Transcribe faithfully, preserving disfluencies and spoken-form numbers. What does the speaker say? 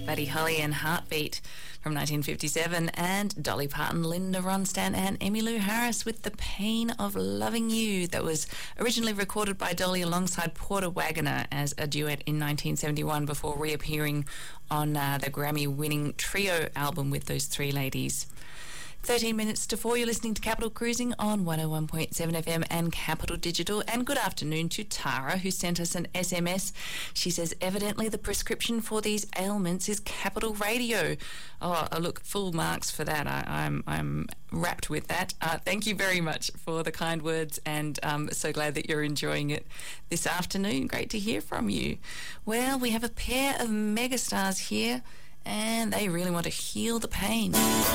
Buddy Holly and Heartbeat from nineteen fifty-seven, and Dolly Parton, Linda Ronstadt and Emmylou Harris with The Pain of Loving You. That was originally recorded by Dolly alongside Porter Wagoner as a duet in nineteen seventy-one before reappearing on uh, the Grammy-winning Trio album with those three ladies. thirteen minutes to four, you're listening to Capital Cruising on one oh one point seven F M and Capital Digital. And good afternoon to Tara, who sent us an S M S. She says, evidently the prescription for these ailments is Capital Radio. Oh, look, full marks for that. I, I'm I'm wrapped with that. Uh, thank you very much for the kind words, and um, so glad that you're enjoying it this afternoon. Great to hear from you. Well, we have a pair of megastars here, and they really want to heal the pain.